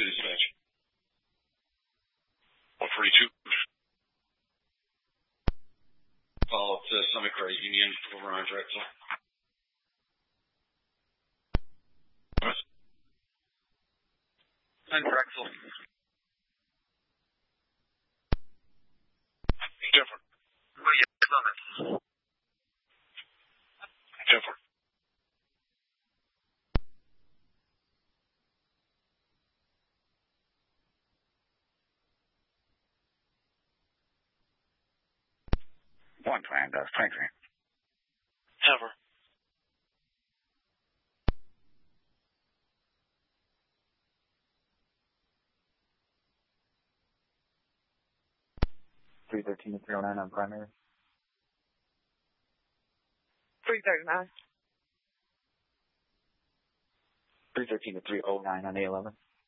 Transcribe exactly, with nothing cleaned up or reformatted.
to dispatch. one forty-two. Follow up to Summit Credit Union over on Drexel. On Drexel. Jennifer. Oh, yeah, Summit. Jennifer. One twenty, that's twenty-three. Jennifer. three thirteen to three oh nine on primary. three thirty-nine. three thirteen to three oh nine on A eleven.